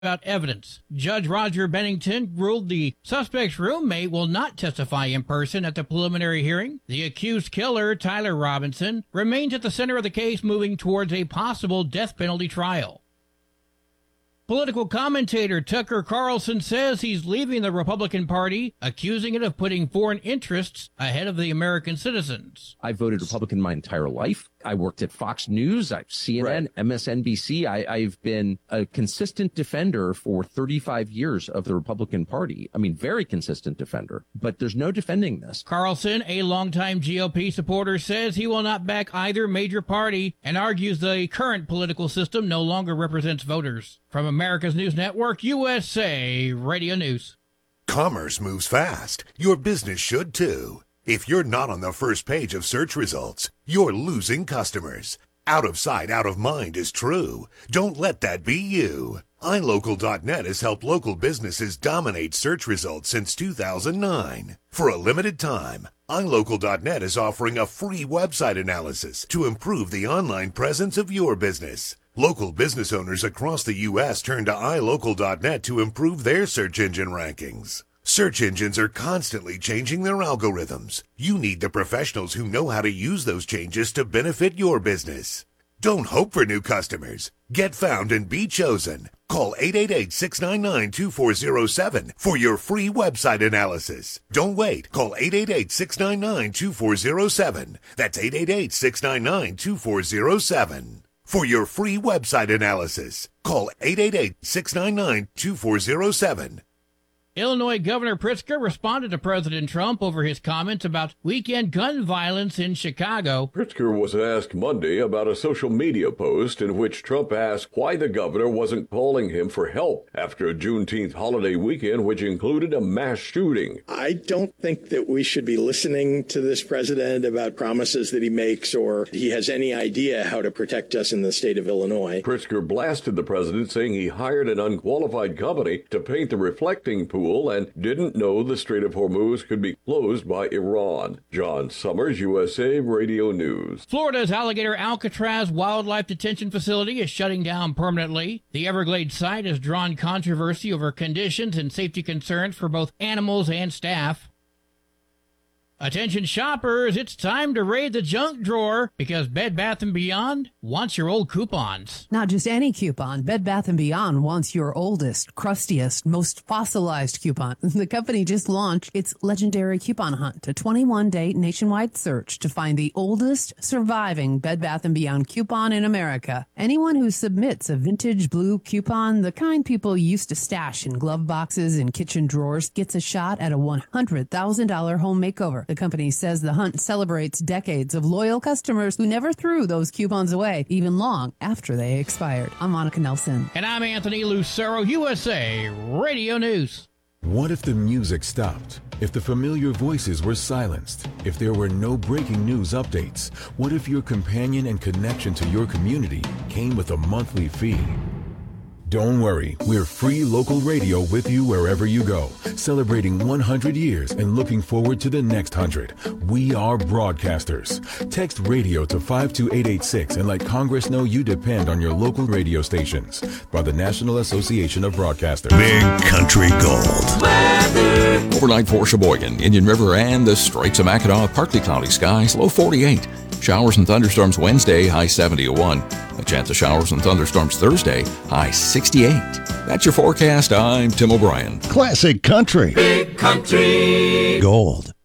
about evidence. Judge Roger Bennington ruled the suspect's roommate will not testify in person at the preliminary hearing. The accused killer, Tyler Robinson, remains at the center of the case, moving towards a possible death penalty trial. Political commentator Tucker Carlson says he's leaving the Republican Party, accusing it of putting foreign interests ahead of the American citizens. I voted Republican my entire life. I worked at Fox News, CNN, right. MSNBC. I've been a consistent defender for 35 years of the Republican Party. I mean, very consistent defender, but there's no defending this. Carlson, a longtime GOP supporter, says he will not back either major party and argues the current political system no longer represents voters. From America's News Network, USA Radio News. Commerce moves fast. Your business should too. If you're not on the first page of search results, you're losing customers. Out of sight, out of mind is true. Don't let that be you. iLocal.net has helped local businesses dominate search results since 2009. For a limited time, iLocal.net is offering a free website analysis to improve the online presence of your business. Local business owners across the U.S. turn to iLocal.net to improve their search engine rankings. Search engines are constantly changing their algorithms. You need the professionals who know how to use those changes to benefit your business. Don't hope for new customers. Get found and be chosen. Call 888-699-2407 for your free website analysis. Don't wait. Call 888-699-2407. That's 888-699-2407. For your free website analysis, call 888-699-2407. Illinois Governor Pritzker responded to President Trump over his comments about weekend gun violence in Chicago. Pritzker was asked Monday about a social media post in which Trump asked why the governor wasn't calling him for help after a Juneteenth holiday weekend, which included a mass shooting. I don't think that we should be listening to this president about promises that he makes or he has any idea how to protect us in the state of Illinois. Pritzker blasted the president, saying he hired an unqualified company to paint the reflecting pool and didn't know the Strait of Hormuz could be closed by Iran. John Summers, USA Radio News. Florida's Alligator Alcatraz Wildlife Detention Facility is shutting down permanently. The Everglades site has drawn controversy over conditions and safety concerns for both animals and staff. Attention shoppers, it's time to raid the junk drawer because Bed Bath & Beyond wants your old coupons. Not just any coupon. Bed Bath & Beyond wants your oldest, crustiest, most fossilized coupon. The company just launched its legendary coupon hunt, a 21-day nationwide search to find the oldest surviving Bed Bath & Beyond coupon in America. Anyone who submits a vintage blue coupon, the kind people used to stash in glove boxes and kitchen drawers, gets a shot at a $100,000 home makeover. The company says the hunt celebrates decades of loyal customers who never threw those coupons away, even long after they expired. I'm Monica Nelson. And I'm Anthony Lucero, USA Radio News. What if the music stopped? If the familiar voices were silenced? If there were no breaking news updates? What if your companion and connection to your community came with a monthly fee? Don't worry, we're free local radio with you wherever you go, celebrating 100 years and looking forward to the next 100. We are broadcasters. Text radio to 52886 and let Congress know you depend on your local radio stations. By the National Association of Broadcasters. Big Country Gold. Weather. Overnight for Sheboygan, Indian River, and the Straits of Mackinac, partly cloudy skies, low 48. Showers and thunderstorms Wednesday, high 71. A chance of showers and thunderstorms Thursday, high 68. That's your forecast. I'm Tim O'Brien. Classic Country. Big Country Gold.